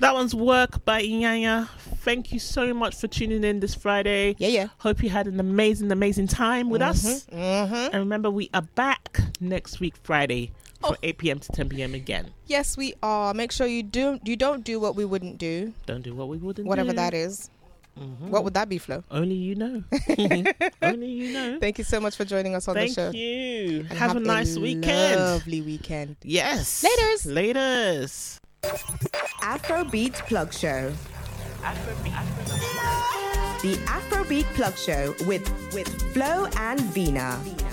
That one's Work by Inyanya. Thank you so much for tuning in this Friday. Yeah. Hope you had an amazing time with us. And remember, we are back next week, Friday, from 8 p.m. to 10 p.m. again. Yes, we are. Make sure you don't do what we wouldn't do. Don't do what we wouldn't Whatever do. that is. What would that be, Flo? Only you know. Only you know. Thank you so much for joining us on the show. Thank you. And Have a nice weekend. Lovely weekend. Yes. Laters. Afrobeat Plug Show. The Afrobeat Plug Show with Flo and Vina.